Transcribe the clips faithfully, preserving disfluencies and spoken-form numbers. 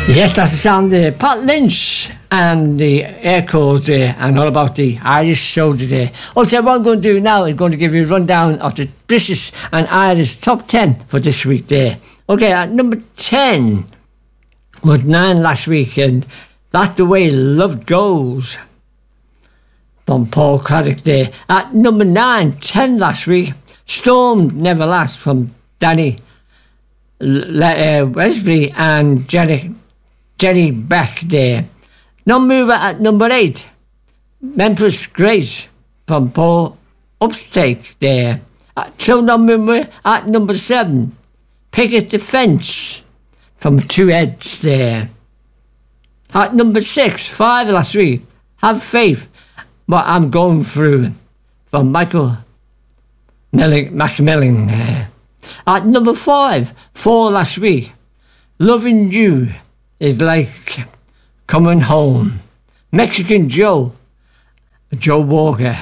Yes, that's the sound of Pat Lynch and the Air Chords there, and all about the Irish show today. Also, what I'm going to do now is going to give you a rundown of the British and Irish top ten for this week there. Okay, at number ten was nine last week, and That's the Way Love Goes from Paul Craddock there. At number nine, ten last week, Storm Never Lasts from Danny Le- uh, Wesley and Jenny, Jenny Beck there. Non-mover at number eight, Memphis Grace from Paul Upstake there. At, so non-mover at number seven, Picket the Fence from Two Heads there. At number six, five last week, Have Faith, What I'm Going Through from Michael Melling, Macmillan there. At number five, four last week, Loving You Is Like Coming Home, Mexican Joe, Joe Walker.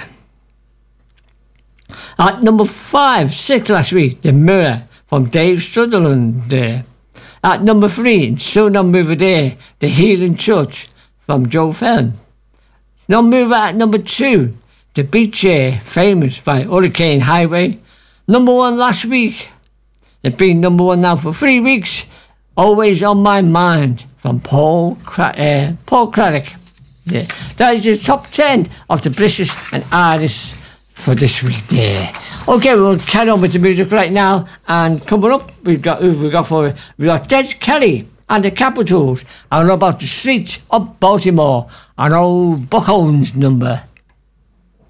At number five, six last week, The Mirror from Dave Sutherland there. At number three, so non-mover there, The Healing Church from Joe Fenn. Non-mover at number two, The Beach Chair, Famous by Hurricane Highway. Number one last week, it's been number one now for three weeks, Always On My Mind from Paul Cra- uh, Paul Craddock. Yeah. That is the top ten of the British and Irish for this week there. Okay, we'll carry on with the music right now, and coming up, we've got who we got for we got Des Kelly and the Capitals, and about the streets of Baltimore, an old Buckhounds number.